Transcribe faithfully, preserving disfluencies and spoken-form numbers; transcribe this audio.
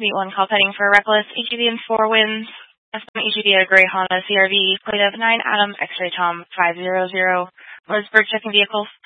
Meet one call pending for Reckless, H G V and Four Winds, S M H G V, a gray Honda C R V, plate of nine Adam X-ray Tom five zero zero, Lewisburg checking vehicle